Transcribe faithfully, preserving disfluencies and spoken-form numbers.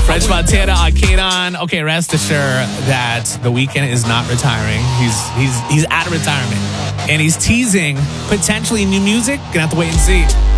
French Montana on K-Don. Okay, rest assured that The Weeknd is not retiring. He's he's he's out of retirement. And he's teasing potentially new music. Gonna have to wait and see.